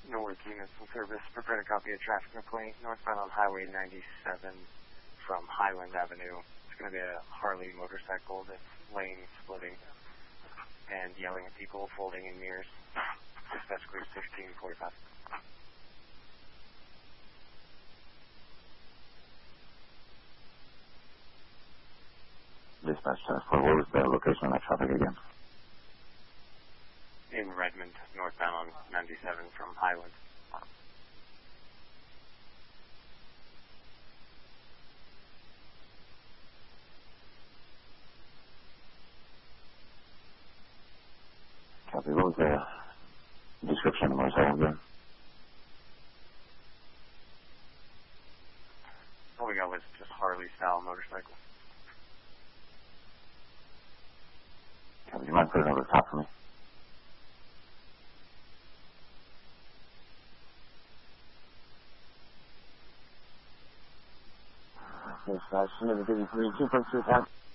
North units in service. Prepare to copy a traffic complaint northbound on Highway 97 from Highland Avenue. It's going to be a Harley motorcycle that's lane splitting and yelling at people, folding in mirrors. Dispatch clear 1645. Dispatch task force, what was the location of that traffic again? In Redmond, northbound on 97 from Highland. Copy. What was the description of the motorcycle again? All we got was just Harley-style motorcycle. Copy. Do you mind putting it over the top for me? Dispatch, 2.2